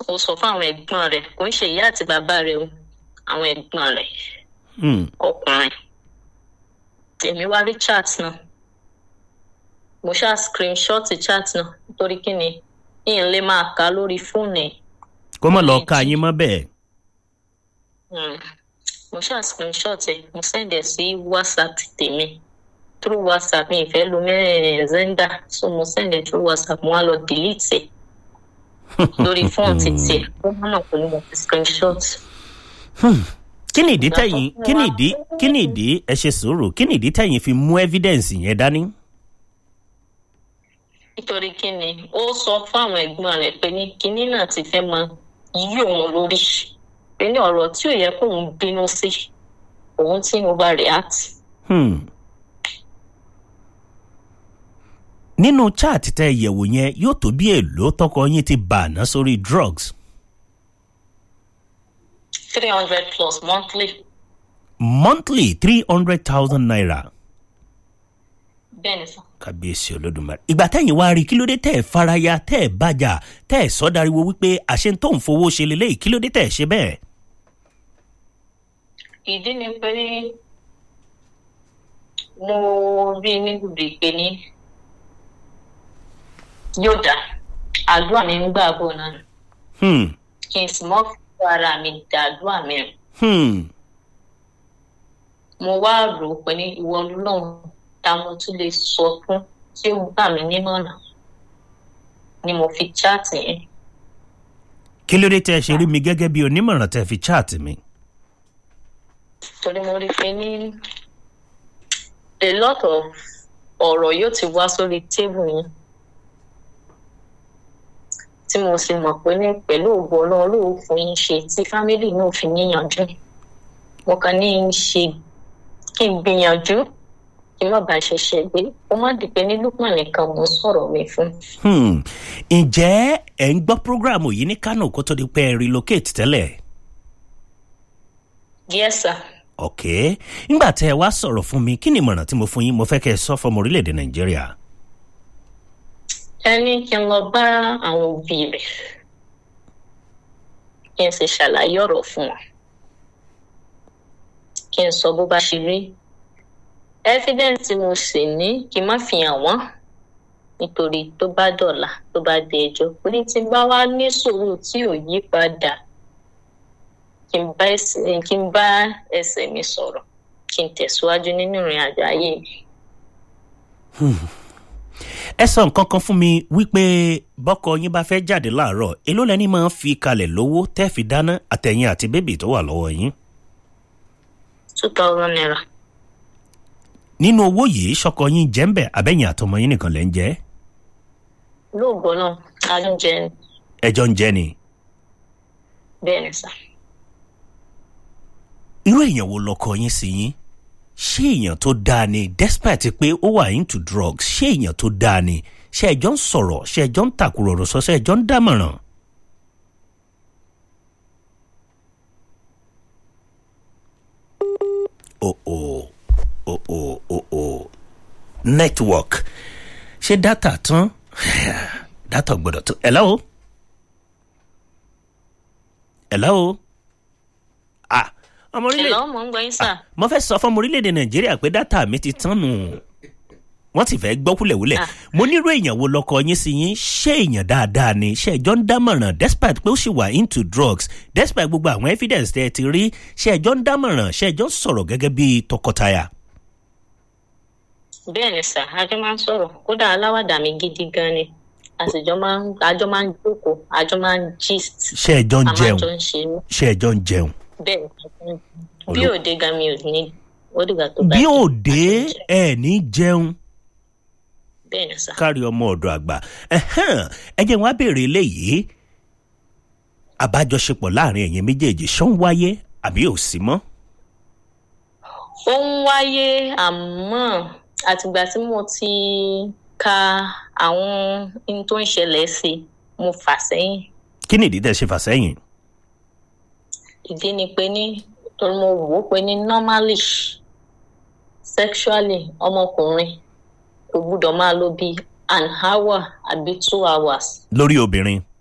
ó sọ fún àwọn ẹ̀gbọ́n rẹ̀ kò ń ṣe ìyá àti bàbá rẹ̀ o àwọn ẹ̀gbọ́n rẹ̀ ọkùnrin èmi wá rí chat náà mo ṣáà screenshot chat náà nítorí kí ni ìyẹn lè máa kà lórí fóònù ẹ̀. kó má lọ ka yín mọ́ bẹ́ẹ̀. mo ṣáà screenshot ẹ̀ mo send ẹ̀ sí WhatsApp tèmi through WhatsApp mi ìfẹ́ lo Zenda so mo send ẹ̀ through WhatsApp mo wá lọ delete ẹ̀ lórí fóònù títí ẹ̀ ó hàn pé mo fi screenshot. kí ni ìdí ẹ ṣe sùúrù kí ni ìdí tẹ̀yin fi mú evidence yẹn dání. nítorí kí ni ó sọ fún àwọn ẹ̀gbọ́n rẹ̀ pé ní kinní náà ti fẹ́ máa yí òun lórí pé ní ọ̀rọ̀ tí ò yẹ kóun bínú sí òun tí ń overreact. nínú chat tẹ yẹ̀wò yẹn yóò tó bí èlò tọkọ yín ti bà ná sórí drugs. 300 plus monthly. monthly 300,000 naira. bẹ́ẹ̀ni sọ. kábíyèsí olódùmarè ìgbà tẹ́yìn wá rí kí ló dé tẹ́ ẹ̀ faraya tẹ́ ẹ̀ bàjá tẹ́ ẹ̀ sọ́dariwo wípé àṣẹ tó ń fowó ṣe lélẹ́yìí kí ló dé tẹ́ ẹ̀ ṣe bẹ́ẹ̀. ìdí ni pé mo rí níbi pé ní yóò dá àdúrà mi ń gbà bọ̀ náà kí n sì mọ́ fún ara mi dàdúrà mi. mo wá rò ó pé ní ìwọ Ọlọ́run táwọn tún lè sọ fún tí ó gbà mí nímọ̀ràn ni mo fi chat yẹn. kí ló dé tẹ́ ẹ ṣe rí mi gẹ́gẹ́ bí onímọ̀ràn tẹ́ fi chat mi. torí mo rí pé ní a lot of ọ̀rọ̀ yóò ti wá sórí table yẹn tí mo sì mọ̀ pé ní pẹ̀lú ògbó Ọlọ́run ló fún yín ṣe tí fámílì náà fi níyànjú mo kàn ní í ṣe kí n gbìyànjú kí má bàa ṣẹ̀ṣẹ̀ gbé ó má di pé ní Lukman nìkan mo sọ̀rọ̀ mi fún. ǹjẹ́ ẹ̀ ń gbọ́ prógráàmù yìí ní Kánò kó tó di pé ẹ relocate tẹ́lẹ̀? Yes sir. ok nígbà tẹ́ ẹ wá sọ̀rọ̀ fún mi kí ni ìmọ̀ràn tí mo fún yín mo fẹ́ kẹ́ ẹ sọ fọmọ orílẹ̀-èdè Nàìjíríà. ẹni kí n lọ bá àwọn òbí rẹ̀ kí n sì ṣàlàyé ọ̀rọ̀ fún wọn kí n sọ bó bá ṣe rí evidence mo sì ní kí n má fi hàn wọ́n nítorí tó bá dọ̀la tó bá dé ẹjọ́ pé ní tí bá wá ní sùúrù tí ò yí padà kí n bá ẹsẹ̀ mi sọ̀rọ̀ kí n tẹ̀síwájú nínú ìrìn àjò ayé mi. ẹ sọ nǹkan kan fún mi wípé bọ́kọ yín bá fẹ́ jáde láàárọ̀ èló lẹ́ni máa ń fi kalẹ̀ lówó tẹ́ fi dáná àtẹ̀yìn àti bébì tó wà lọ́wọ́ yín. 2,000 naira. nínú owó yìí ṣọkọ yín jẹ́ ń bẹ̀ àbẹ́yìn àtọmọ yín nìkan lẹ́ ń jẹ́. lóògùn náà a ń jẹ ni. ẹjọ́ ń jẹ ni. bẹ́ẹ̀ ni sà. irú èèyàn wo lọkọ yín sí yín? ṣé èèyàn tó dáa ni despite pé ó wà into drugs ṣé èèyàn tó dáa ni ṣé ẹjọ́ ń sọ̀rọ̀ ṣé ẹjọ́ ń tàkùrọ̀rọ̀ ṣé ẹjọ́ ń dámọ̀ràn. network ṣé data tán data gbọ́dọ̀ tán. hello ọmọ orílẹ̀ hello mo ń gbọ́ yín sà. mo fẹ́ sọ fún ọmọ orílẹ̀-èdè Nàìjíríà pé data mi ti tán nù wọ́n ti fẹ́ gbọ́ kúlẹ̀wúlẹ̀ mo nírò èèyàn wo lọkọ yín sí yín ṣé èèyàn dáadáa ni ṣé ẹjọ́ ń dámọ̀ràn despite pé ó sì wà into drugs despite gbogbo àwọn evidence tẹ́ ẹ ti rí ṣé ẹjọ́ ń dámọ̀ràn ṣé ẹjọ́ ń sọ̀rọ̀ gẹ́gẹ́ bí tọkọtaya. bẹ́ẹ̀ ni sà àjọ máa ń sọ̀rọ̀ kódà aláwàdà mi gidi gan ni àjọ máa ń jókòó àjọ máa ń gist. ṣé ẹjọ́ ń jẹun ṣé ẹjọ́ ń jẹun. bẹ́ẹ̀ bí òde gan mi ò ní ó dìgbà tó bá bí òde ẹ̀ ní jẹun. bẹ́ẹ̀ ni sà. kárí ọmọ ọ̀dọ̀ àgbà ẹ jẹ́ wọn á béèrè eléyìí àbájọṣepọ̀ láàrin ẹ̀yin méjèèjì ṣó ń wáyé àbí ò sí mọ́. ó ń wáyé àmọ́ àtìgbà tí mo ti ka àwọn ohun tó ń ṣẹlẹ̀ sí mo fà sẹ́yìn. kí ni ìdí tẹ́ ṣe fà sẹ́yìn? ìdí ni pé ní torí mo wò ó pé ní normally sexually ọmọkùnrin kò gbúdọ̀ máa lò bí an hour àbí 2 hours. lórí obìnrin.